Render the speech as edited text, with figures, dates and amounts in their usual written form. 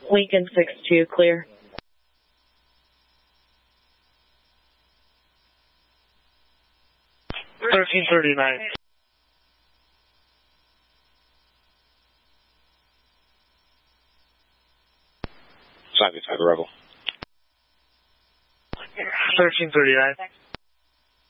Lincoln 6-2, clear. $13.39. Side by side, Rebel. $13.39.